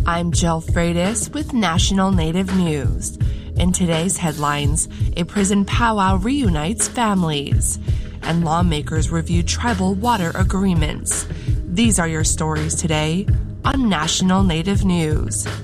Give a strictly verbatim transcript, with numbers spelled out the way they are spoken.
I'm Jill Freitas with National Native News. In today's headlines, a prison powwow reunites families, and lawmakers review tribal water agreements. These are your stories today on National Native News.